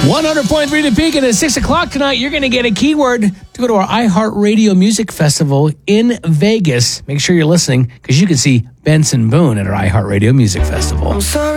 100.3 to Peak, and at 6 o'clock tonight, you're going to get a keyword to go to our iHeartRadio Music Festival in Vegas. Make sure you're listening because you can see Benson Boone at our iHeartRadio Music Festival. I'm sorry.